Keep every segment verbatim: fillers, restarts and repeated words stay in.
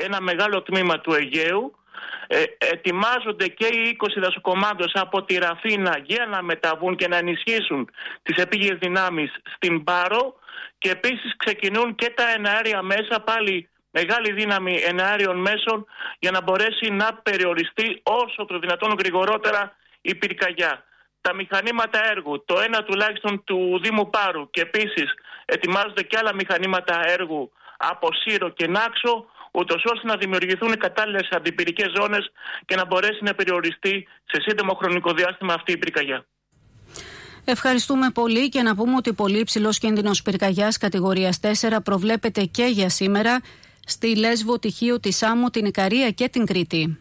ένα μεγάλο τμήμα του Αιγαίου. Ε, ετοιμάζονται και οι είκοσι δασοκομάντες από τη Ραφίνα για να μεταβούν και να ενισχύσουν τις επίγειες δυνάμεις στην Πάρο, και επίσης ξεκινούν και τα εναέρια μέσα, πάλι μεγάλη δύναμη εναέριων μέσων, για να μπορέσει να περιοριστεί όσο το δυνατόν γρηγορότερα η πυρκαγιά. Τα μηχανήματα έργου, το ένα τουλάχιστον του Δήμου Πάρου, και επίσης ετοιμάζονται και άλλα μηχανήματα έργου από Σύρο και Νάξο, ούτως ώστε να δημιουργηθούν κατάλληλες αντιπυρικές ζώνες και να μπορέσει να περιοριστεί σε σύντομο χρονικό διάστημα αυτή η πυρκαγιά. Ευχαριστούμε πολύ, και να πούμε ότι πολύ υψηλός κίνδυνος πυρκαγιάς κατηγορίας τέσσερα προβλέπεται και για σήμερα στη Λέσβο, τη Χίο, τη Σάμο, την Ικαρία και την Κρήτη.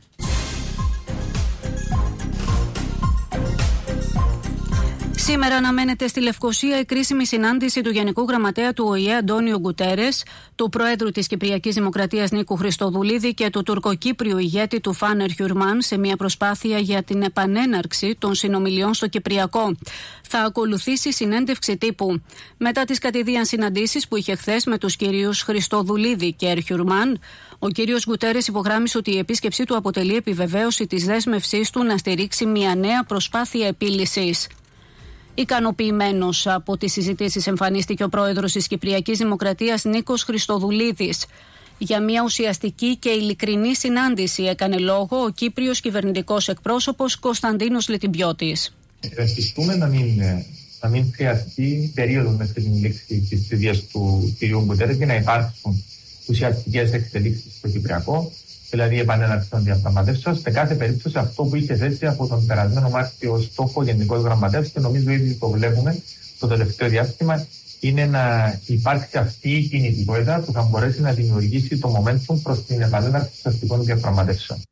Σήμερα αναμένεται στη Λευκοσία η κρίσιμη συνάντηση του Γενικού Γραμματέα του Ο Η Ε Αντώνιο Γκουτέρες, του Προέδρου της Κυπριακής Δημοκρατίας Νίκου Χριστοδουλίδη και του τουρκοκύπριου ηγέτη του Φάνερ Χιουρμάν, σε μια προσπάθεια για την επανέναρξη των συνομιλιών στο Κυπριακό. Θα ακολουθήσει συνέντευξη τύπου. Μετά τις κατηδίαν συναντήσεις που είχε χθες με τους κυρίους Χριστοδουλίδη και Ερχιουρμάν, ο κύριος Γκουτέρες υπογράμμισε ότι η επίσκεψή του αποτελεί επιβεβαίωση της δέσμευσής του να στηρίξει μια νέα προσπάθεια επίλυσης. Ικανοποιημένος από τις συζητήσεις εμφανίστηκε ο πρόεδρος της Κυπριακής Δημοκρατίας Νίκος Χριστοδουλίδης. Για μια ουσιαστική και ειλικρινή συνάντηση έκανε λόγο ο Κύπριος κυβερνητικός εκπρόσωπος Κωνσταντίνος Λετιμπιώτης. Ευχαριστούμε να μην, να μην χρειαστεί περίοδο μέχρι την λήξη της θητείας του κ. Γκουτέρες για να υπάρξουν ουσιαστικές εξελίξεις στο Κυπριακό, δηλαδή η επανέναρξη των διαπραγματεύσεων. Σε κάθε περίπτωση, αυτό που είχε θέσει από τον περασμένο Μάρτιο ως στόχο ο Γενικός Γραμματέας, και νομίζω ήδη το βλέπουμε το τελευταίο διάστημα, είναι να υπάρξει αυτή η κινητικότητα που θα μπορέσει να δημιουργήσει το momentum προς την επανέναρξη των αστικών διαπραγματεύσεων.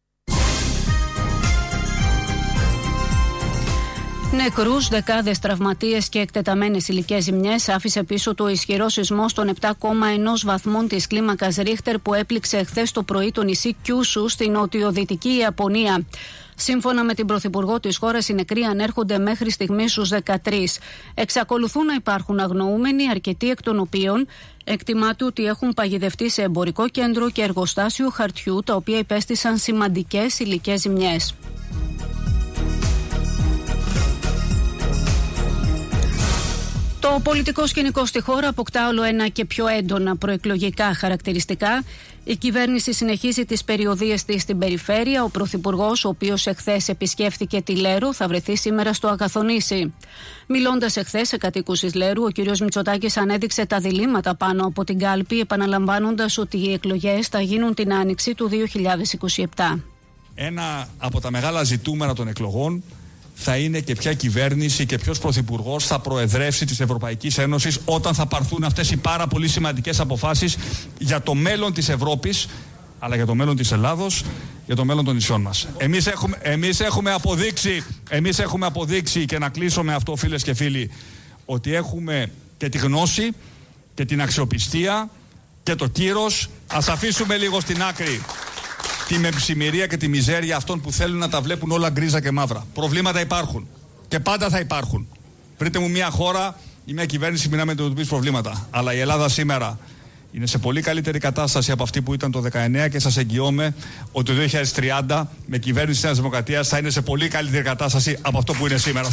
Νεκρούς, δεκάδες τραυματίες και εκτεταμένες υλικές ζημιές άφησε πίσω του ο ισχυρός σεισμός των επτά κόμμα ένα βαθμών της κλίμακας Ρίχτερ που έπληξε χθες το πρωί το νησί Κιούσου στην νοτιοδυτική Ιαπωνία. Σύμφωνα με την Πρωθυπουργό της χώρας, οι νεκροί ανέρχονται μέχρι στιγμής στους δεκατρείς. Εξακολουθούν να υπάρχουν αγνοούμενοι, αρκετοί εκ των οποίων εκτιμάται ότι έχουν παγιδευτεί σε εμπορικό κέντρο και εργοστάσιο χαρτιού, τα οποία υπέστησαν σημαντικές υλικές ζημιές. Το πολιτικό σκηνικό στη χώρα αποκτά όλο ένα και πιο έντονα προεκλογικά χαρακτηριστικά. Η κυβέρνηση συνεχίζει τις περιοδίες της στην περιφέρεια. Ο Πρωθυπουργός, ο οποίος εχθές επισκέφθηκε τη Λέρο, θα βρεθεί σήμερα στο Αγαθονήσι. Μιλώντας εχθές σε κατοίκους της Λέρου, ο κ. Μητσοτάκης ανέδειξε τα διλήμματα πάνω από την κάλπη, επαναλαμβάνοντας ότι οι εκλογές θα γίνουν την άνοιξη του δύο χιλιάδες είκοσι επτά. Ένα από τα μεγάλα ζητούμενα των εκλογών θα είναι και ποια κυβέρνηση και ποιος πρωθυπουργός θα προεδρεύσει της Ευρωπαϊκής Ένωσης όταν θα πάρθουν αυτές οι πάρα πολύ σημαντικές αποφάσεις για το μέλλον της Ευρώπης, αλλά για το μέλλον της Ελλάδος, για το μέλλον των νησιών μας. Εμείς έχουμε, εμείς έχουμε αποδείξει, εμείς έχουμε αποδείξει, και να κλείσω με αυτό, φίλες και φίλοι, ότι έχουμε και τη γνώση και την αξιοπιστία και το κύρος. Ας αφήσουμε λίγο στην άκρη τη μεψημερία και τη μιζέρια αυτών που θέλουν να τα βλέπουν όλα γκρίζα και μαύρα. Προβλήματα υπάρχουν και πάντα θα υπάρχουν. Βρείτε μου μια χώρα ή μια κυβέρνηση που να αντιμετωπίσει προβλήματα. Αλλά η Ελλάδα σήμερα είναι σε πολύ καλύτερη κατάσταση από αυτή που ήταν το δεκαεννέα, και σας εγγυώμαι ότι το δύο χιλιάδες τριάντα με κυβέρνηση της Νέας Δημοκρατίας θα είναι σε πολύ καλύτερη κατάσταση από αυτό που είναι σήμερα.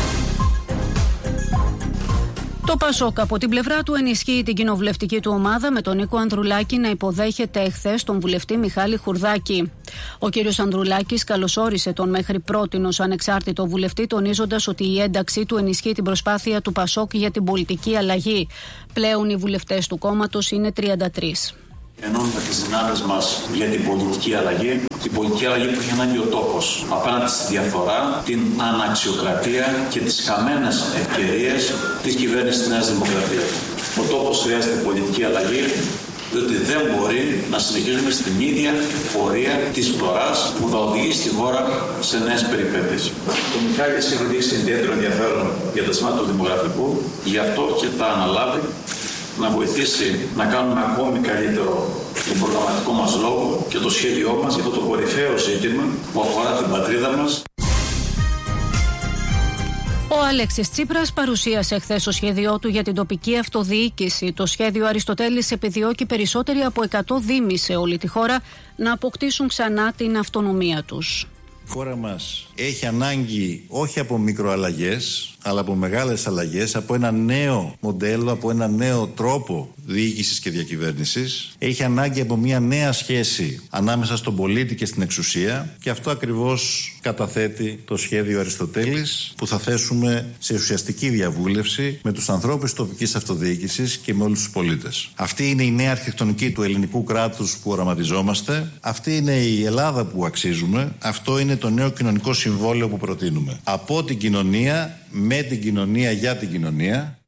Το Πασόκ από την πλευρά του ενισχύει την κοινοβουλευτική του ομάδα, με τον Νίκο Ανδρουλάκη να υποδέχεται εχθές τον βουλευτή Μιχάλη Χουρδάκη. Ο κύριος Ανδρουλάκης καλωσόρισε τον μέχρι πρότινος ανεξάρτητο βουλευτή, τονίζοντας ότι η ένταξή του ενισχύει την προσπάθεια του Πασόκ για την πολιτική αλλαγή. Πλέον οι βουλευτές του κόμματος είναι τριάντα τρεις. Ενώνουμε τις δυνάμεις μας για την πολιτική αλλαγή, την πολιτική αλλαγή που έχει ανάγκη ο τόπος, απέναντι στη διαφθορά, την αναξιοκρατία και τις χαμένες ευκαιρίες της κυβέρνησης της Νέας Δημοκρατίας. Ο τόπος χρειάζεται πολιτική αλλαγή, διότι δεν μπορεί να συνεχίζουμε στην ίδια πορεία της φθοράς που θα οδηγήσει τη χώρα σε νέες περιπέτειες. Ο Μιχάλης έχει δείξει ιδιαίτερο ενδιαφέρον για τα σημεία του δημογραφικού, γι' αυτό και τα αναλάβει να βοηθήσει να κάνουμε ακόμη καλύτερο τον προγραμματικό μας λόγο και το σχέδιό μας για αυτό το κορυφαίο ζήτημα που αφορά την πατρίδα μας. Ο Αλέξης Τσίπρας παρουσίασε χθες το σχέδιό του για την τοπική αυτοδιοίκηση. Το σχέδιο Αριστοτέλης επιδιώκει περισσότεροι από εκατό δήμοι σε όλη τη χώρα να αποκτήσουν ξανά την αυτονομία τους. Η χώρα μας έχει ανάγκη όχι από μικροαλλαγές, αλλά από μεγάλες αλλαγές, από ένα νέο μοντέλο, από ένα νέο τρόπο διοίκησης και διακυβέρνησης. Έχει ανάγκη από μια νέα σχέση ανάμεσα στον πολίτη και στην εξουσία, και αυτό ακριβώς καταθέτει το σχέδιο Αριστοτέλης, που θα θέσουμε σε ουσιαστική διαβούλευση με τους ανθρώπους τοπικής αυτοδιοίκησης και με όλους τους πολίτες. Αυτή είναι η νέα αρχιτεκτονική του ελληνικού κράτους που οραματιζόμαστε. Αυτή είναι η Ελλάδα που αξίζουμε. Αυτό είναι το νέο κοινωνικό συμβόλαιο που προτείνουμε. Από την κοινωνία, με την κοινωνία, για την κοινωνία.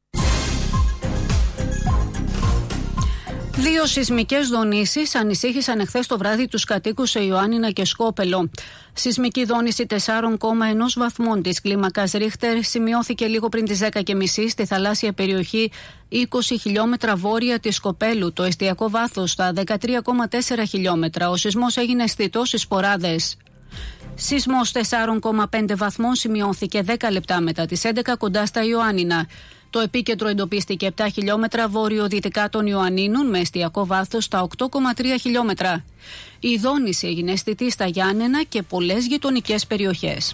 Δύο σεισμικές δονήσεις ανησύχησαν εχθές το βράδυ τους κατοίκους σε Ιωάννινα και Σκόπελο. Σεισμική δόνηση τεσσάρων κόμμα ένα βαθμών της κλίμακας Ρίχτερ σημειώθηκε λίγο πριν τις δέκα και μισή στη θαλάσσια περιοχή είκοσι χιλιόμετρα βόρεια της Σκοπέλου. Το εστιακό βάθος στα δεκατρία κόμμα τέσσερα χιλιόμετρα. Ο σεισμός έγινε αισθητός στις Σποράδες. Σεισμός τεσσάρων κόμμα πέντε βαθμών σημειώθηκε δέκα λεπτά μετά τις έντεκα κοντά στα Ιωάννινα. Το επίκεντρο εντοπίστηκε επτά χιλιόμετρα βορειοδυτικά των Ιωαννίνων με εστιακό βάθος στα οκτώ κόμμα τρία χιλιόμετρα. Η δόνηση έγινε αισθητή στα Γιάννενα και πολλές γειτονικές περιοχές.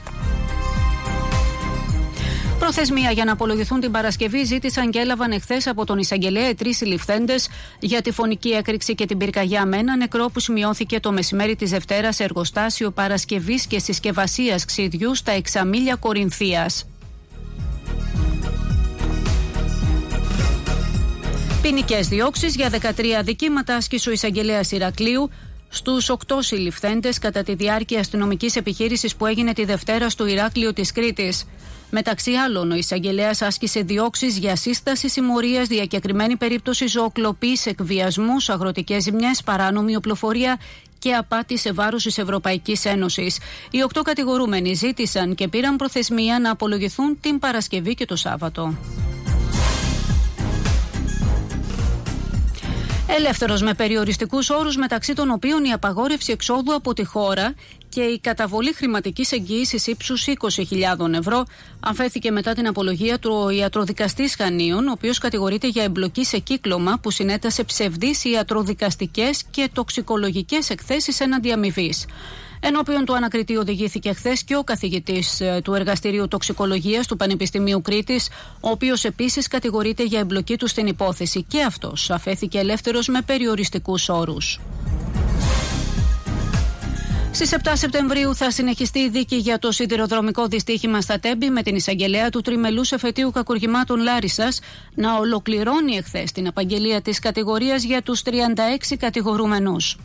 Προθεσμία για να απολογηθούν την Παρασκευή ζήτησαν και έλαβαν εχθές από τον εισαγγελέα οι τρεις συλληφθέντες για τη φωνική έκρηξη και την πυρκαγιά με ένα νεκρό που σημειώθηκε το μεσημέρι της Δευτέρας σε εργοστάσιο παρασκευής και συσκευασίας ξυδιού στα Εξαμήλια Κορινθίας. Ποινικές διώξεις για δεκατρία αδικήματα άσκησε ο εισαγγελέας Ηρακλείου στους οκτώ συλληφθέντες κατά τη διάρκεια αστυνομικής επιχείρησης που έγινε τη Δευτέρα στο Ηράκλειο της Κρήτης. Μεταξύ άλλων, ο εισαγγελέας άσκησε διώξεις για σύσταση συμμορίας, διακεκριμένη περίπτωση ζωοκλοπής, εκβιασμούς, αγροτικές ζημιές, παράνομη οπλοφορία και απάτη σε βάρος της Ευρωπαϊκής Ένωσης. Οι οκτώ κατηγορούμενοι ζήτησαν και πήραν προθεσμία να απολογηθούν την Παρασκευή και το Σάββατο. Ελεύθερος με περιοριστικούς όρους, μεταξύ των οποίων η απαγόρευση εξόδου από τη χώρα και η καταβολή χρηματικής εγγύησης ύψους είκοσι χιλιάδες ευρώ, αφέθηκε μετά την απολογία του ο ιατροδικαστής Χανίων, ο οποίος κατηγορείται για εμπλοκή σε κύκλωμα που συνέτασε ψευδείς ιατροδικαστικές και τοξικολογικές εκθέσεις έναντι αμοιβής. Ενώπιον του ανακριτή οδηγήθηκε χθες και ο καθηγητής του Εργαστηρίου Τοξικολογίας του Πανεπιστημίου Κρήτης, ο οποίος επίσης κατηγορείται για εμπλοκή του στην υπόθεση. Και αυτός αφέθηκε ελεύθερος με περιοριστικούς όρους. Στις επτά Σεπτεμβρίου θα συνεχιστεί η δίκη για το σιδηροδρομικό δυστύχημα στα Τέμπη, με την εισαγγελέα του τριμελούς εφετείου κακουργημάτων Λάρισσας να ολοκληρώνει εχθές την απαγγελία της κατηγορίας για τους τριάντα έξι κατηγορούμενους.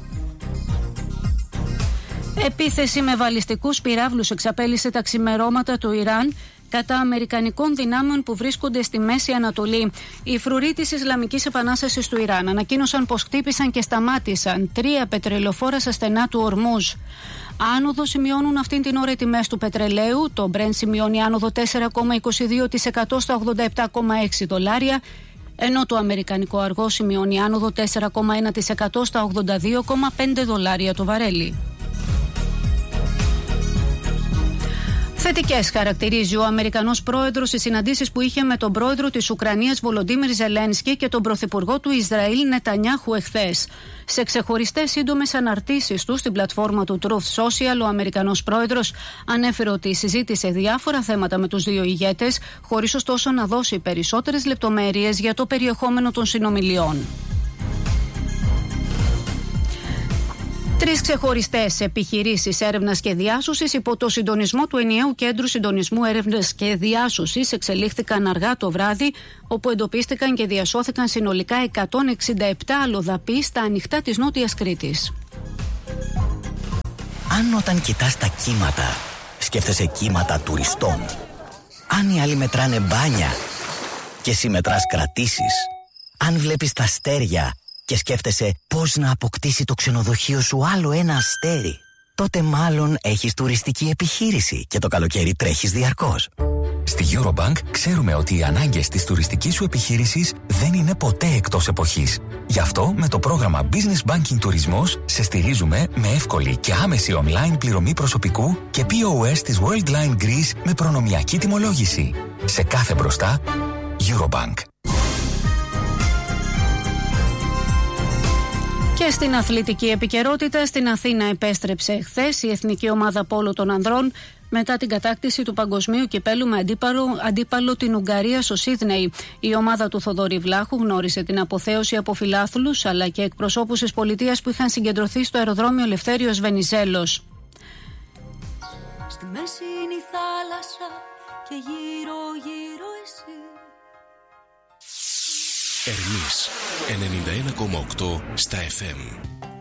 Επίθεση με βαλιστικούς πυράβλους εξαπέλυσε τα ξημερώματα του Ιράν κατά αμερικανικών δυνάμεων που βρίσκονται στη Μέση Ανατολή. Οι φρουροί της Ισλαμικής Επανάστασης του Ιράν ανακοίνωσαν πως χτύπησαν και σταμάτησαν τρία πετρελοφόρα στα στενά του Ορμούζ. Άνοδο σημειώνουν αυτήν την ώρα οι τιμές του πετρελαίου. Το Brent σημειώνει άνοδο τέσσερα κόμμα είκοσι δύο τοις εκατό στα ογδόντα επτά κόμμα έξι δολάρια, ενώ το αμερικανικό αργό σημειώνει άνοδο τέσσερα κόμμα ένα τοις εκατό στα ογδόντα δύο κόμμα πέντε δολάρια το βαρέλι. Θετικές χαρακτηρίζει ο Αμερικανός πρόεδρος στις συναντήσεις που είχε με τον πρόεδρο της Ουκρανίας Βολοντίμιρ Ζελένσκι και τον πρωθυπουργό του Ισραήλ Νετανιάχου εχθές. Σε ξεχωριστές σύντομες αναρτήσεις του στην πλατφόρμα του Truth Social, ο Αμερικανός πρόεδρος ανέφερε ότι συζήτησε διάφορα θέματα με τους δύο ηγέτες, χωρίς ωστόσο να δώσει περισσότερες λεπτομέρειες για το περιεχόμενο των συνομιλιών. Τρεις ξεχωριστές επιχειρήσεις έρευνας και διάσωσης υπό το συντονισμό του Ενιαίου Κέντρου Συντονισμού Έρευνας και Διάσωσης εξελίχθηκαν αργά το βράδυ, όπου εντοπίστηκαν και διασώθηκαν συνολικά εκατόν εξήντα επτά αλλοδαποί στα ανοιχτά της Νότιας Κρήτης. Αν όταν κοιτάς τα κύματα, σκέφτεσαι κύματα τουριστών. Αν οι άλλοι μετράνε μπάνια και εσύ μετράς κρατήσεις. Αν βλέπεις τα αστέρια και σκέφτεσαι πώς να αποκτήσει το ξενοδοχείο σου άλλο ένα αστέρι, τότε μάλλον έχεις τουριστική επιχείρηση και το καλοκαίρι τρέχεις διαρκώς. Στη Eurobank ξέρουμε ότι οι ανάγκες της τουριστικής σου επιχείρησης δεν είναι ποτέ εκτός εποχής. Γι' αυτό με το πρόγραμμα Business Banking Τουρισμός σε στηρίζουμε με εύκολη και άμεση online πληρωμή προσωπικού και πι ο ες της Worldline Greece με προνομιακή τιμολόγηση. Σε κάθε μπροστά, Eurobank. Και στην αθλητική επικαιρότητα, στην Αθήνα επέστρεψε χθες η εθνική ομάδα πόλο των ανδρών μετά την κατάκτηση του παγκοσμίου κυπέλου με αντίπαλο, αντίπαλο την Ουγγαρία στο Σίδνεϊ. Η ομάδα του Θοδωρή Βλάχου γνώρισε την αποθέωση από φιλάθλους αλλά και εκπροσώπους της πολιτείας που είχαν συγκεντρωθεί στο αεροδρόμιο Ελευθέριος Βενιζέλος. Στη μέση είναι η θάλασσα και γύρω γύρω εσύ. Ερμής ενενήντα ένα κόμμα οκτώ στα εφ εμ.